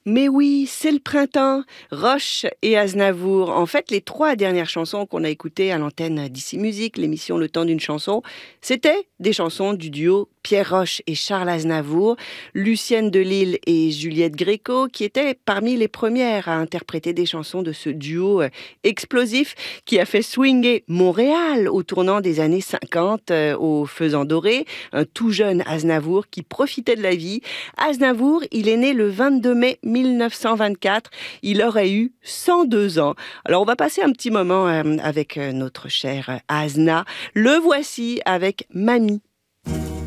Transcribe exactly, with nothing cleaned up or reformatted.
Mais oui, c'est le printemps, Roche et Aznavour. En fait, les trois dernières chansons qu'on a écoutées à l'antenne d'Ici Musique, l'émission Le Temps d'une chanson, c'était des chansons du duo Pierre Roche et Charles Aznavour, Lucienne Delille et Juliette Gréco, qui étaient parmi les premières à interpréter des chansons de ce duo euh, explosif qui a fait swinger Montréal au tournant des années cinquante euh, au Faisan Doré, un tout jeune Aznavour qui profitait de la vie. Aznavour, il est né le vingt-deux mai mille neuf cent vingt-quatre, il aurait eu cent deux ans. Alors on va passer un petit moment euh, avec euh, notre cher Azna. Le voici avec Mamie.